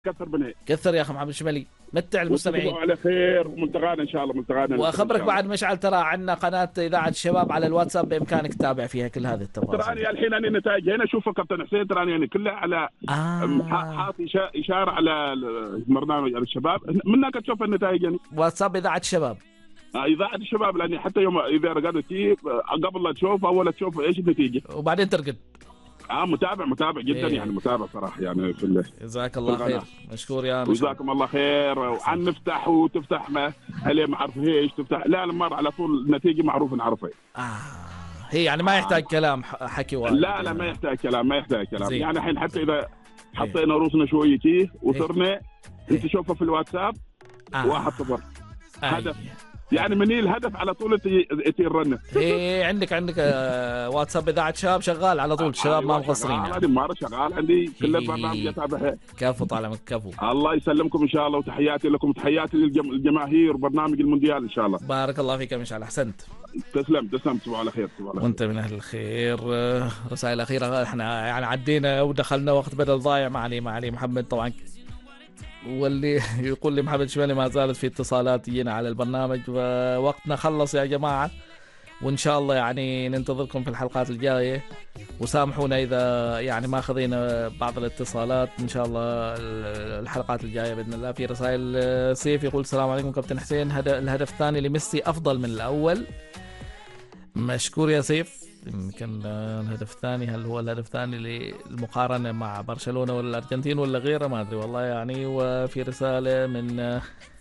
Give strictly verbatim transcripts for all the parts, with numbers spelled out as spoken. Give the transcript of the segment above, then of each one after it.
كثر منها. كثر يا اخي محمد الشمالي، متع المستمعين على خير ومنتغانا ان شاء الله منتغانا. واخبرك بعد مشعل ترى عندنا قناه اذاعه الشباب على الواتساب بامكانك تتابع فيها كل هذه التفاصيل. تراني الحين انا نتائج هنا شوفوا كابتن حسين تراني يعني كلها على آه. حاط اشاره على برنامج الشباب من هناك تشوف النتائج يعني. واتساب اذاعه الشباب اذاعه الشباب لاني حتى يوم اذا رقدت فيه قبل لا تشوف اول تشوف ايش النتيجه وبعدين ترقد. اه متابع متابع جدا إيه. يعني متابع صراحه يعني في الله. جزاك الله خير مشكور يا مشكور. جزاكم الله خير. وعن نفتح وتفتح ما عليه ما اعرف ايش تفتح لا المره على طول النتيجه معروف نعرفها. اه هي يعني ما يحتاج آه. كلام حكي واحد. لا لا ما يحتاج كلام ما يحتاج كلام زي. يعني الحين حتى اذا حطينا روسنا شويه كيه وصرنا إيه. انت شوفها في الواتساب آه. واحد صفر هدف يعني مني الهدف على طول تي الرنه. ايه عندك عندك آه واتساب اذاعه شباب شغال على طول الشباب ما مقصرين يعني. هذه مره شغال عندي كل البرنامج اتابعها. كفو طالما كفو. الله يسلمكم ان شاء الله وتحياتي لكم وتحياتي للجماهير وبرنامج المونديال ان شاء الله. بارك الله فيك يا مشعل احسنت. تسلم تسلم تصبح على خير. وانت من اهل الخير. رسائل اخيره احنا يعني عدينا ودخلنا وقت بدل ضايع مع علي مع علي محمد طبعا. واللي يقول لي محمد شمالي ما زالت في اتصالات يجينا على البرنامج ووقتنا خلص يا جماعة وإن شاء الله يعني ننتظركم في الحلقات الجاية وسامحونا إذا يعني ما خذينا بعض الاتصالات إن شاء الله الحلقات الجاية بإذن الله. في رسائل سيف يقول السلام عليكم كابتن حسين الهدف الثاني لميسي أفضل من الأول. مشكور يا سيف. يمكن الهدف الثاني هل هو الهدف الثاني للمقارنة مع برشلونة ولا الأرجنتين ولا غيره ما أدري والله يعني. وفي رسالة من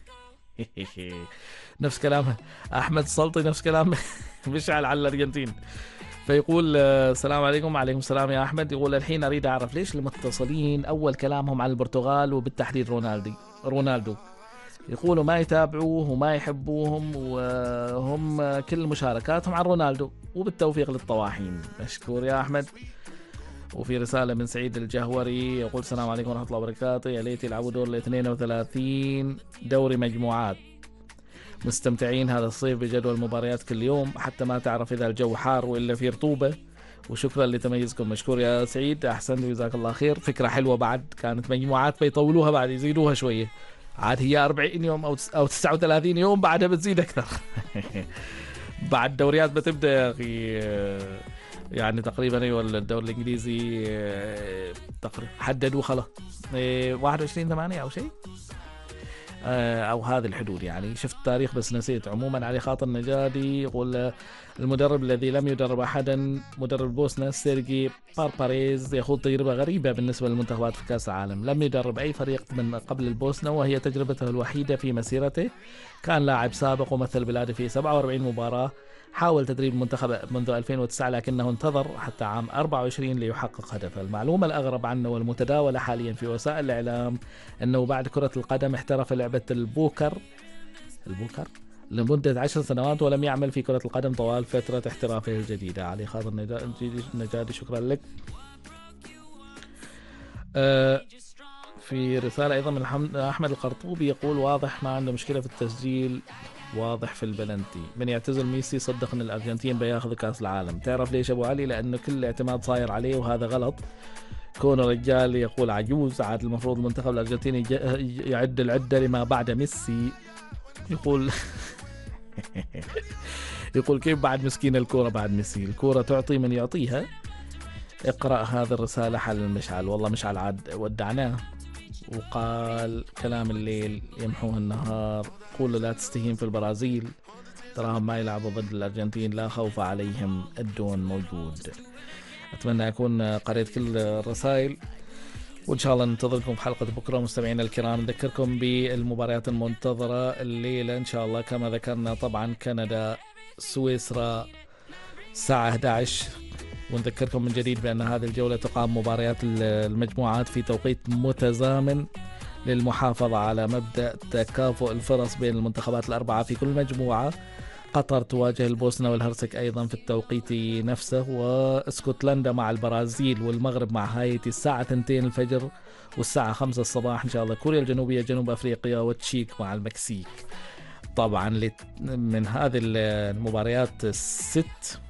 نفس كلام أحمد السلطي نفس كلام مشعل على الأرجنتين فيقول السلام عليكم. وعليكم السلام يا أحمد. يقول الحين أريد أعرف ليش المتصلين أول كلامهم على البرتغال وبالتحديد رونالدو رونالدو يقولوا ما يتابعوه وما يحبوهم وهم كل مشاركاتهم عن رونالدو وبالتوفيق للطواحين. مشكور يا أحمد. وفي رسالة من سعيد الجهوري يقول السلام عليكم ورحمة الله وبركاته يا ليت يلعبوا دور ال اثنين وثلاثين دوري مجموعات مستمتعين هذا الصيف بجدول مباريات كل يوم حتى ما تعرف إذا الجو حار وإلا في رطوبة وشكرا لتميزكم. مشكور يا سعيد أحسنت وجزاك الله خير. فكرة حلوة بعد كانت مجموعات بيطولوها بعد يزيدوها شوية عاد هي أربعين يوم أو أو تسعة وثلاثين يوم بعدها بتزيد أكثر بعد دوريات بتبدأ يا أخي يعني تقريبا أيوة الدوري الإنجليزي تقريبا حددوا خلاص واحد وعشرين ثمانية أو شيء أو هذه الحدود يعني شفت التاريخ بس نسيت. عموما علي خاطر نجادي يقول المدرب الذي لم يدرب أحدا مدرب بوسنا سيرجي بارباريز يخوض تجربة غريبة بالنسبة للمنتخبات في كأس العالم. لم يدرب أي فريق من قبل البوسنة وهي تجربته الوحيدة في مسيرته. كان لاعب سابق ومثل بلاده في سبعة وأربعين مباراة. حاول تدريب المنتخب منذ ألفين وتسعة لكنه انتظر حتى عام أربعة وعشرين ليحقق هدفه. المعلومة الأغرب عنه والمتداولة حاليا في وسائل الإعلام أنه بعد كرة القدم احترف لعبة البوكر البوكر لمدة عشر سنوات ولم يعمل في كرة القدم طوال فترة احترافه الجديدة. علي خاطر نجادي شكرا لك. أه في رسالة أيضا من أحمد القرطوبي يقول واضح ما عنده مشكلة في التسجيل واضح في البلنتي. من يعتزل ميسي صدق ان الارجنتين بياخذ كاس العالم. تعرف ليش ابو علي؟ لانه كل الاعتماد صاير عليه وهذا غلط. كونه رجال يقول عجوز عاد المفروض المنتخب الارجنتيني يعد العده لما بعد ميسي. يقول يقول كيف بعد مسكين الكوره بعد ميسي الكوره تعطي من يعطيها. اقرأ هذه الرسالة حل المشعل. والله مشعل عاد ودعناه وقال كلام الليل يمحوه النهار. قول لا تستهين في البرازيل تراهم ما يلعبوا ضد الأرجنتين لا خوف عليهم الدون موجود. أتمنى أكون قريت كل الرسائل وإن شاء الله ننتظركم في حلقة بكرة مستمعينا الكرام. نذكركم بالمباريات المنتظرة الليلة إن شاء الله كما ذكرنا طبعا كندا سويسرا الساعة أحد عشر. ونذكركم من جديد بأن هذه الجولة تقام مباريات المجموعات في توقيت متزامن للمحافظة على مبدأ تكافؤ الفرص بين المنتخبات الأربعة في كل مجموعة. قطر تواجه البوسنة والهرسك أيضا في التوقيت نفسه واسكتلندا مع البرازيل والمغرب مع هايتي الساعة اثنتين الفجر والساعة خمسة الصباح إن شاء الله. كوريا الجنوبية جنوب أفريقيا وتشيك مع المكسيك. طبعا من هذه المباريات الست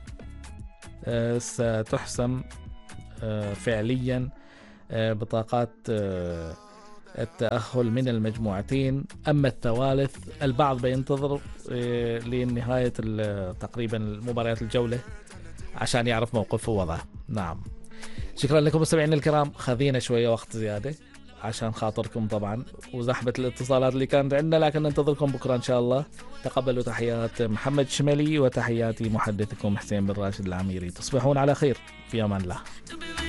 ستحسم فعليا بطاقات التأهل من المجموعتين. أما الثوالث البعض بينتظر لنهاية تقريبا مباريات الجولة عشان يعرف موقفه ووضعه. نعم، شكرا لكم مستمعينا الكرام، خذينا شوية وقت زيادة عشان خاطركم طبعا وزحمة الاتصالات اللي كانت عندنا، لكن ننتظركم بكرة إن شاء الله. تقبلوا تحيات محمد شمالي وتحياتي محدثكم حسين بن راشد العميري. تصبحون على خير، في أمان الله.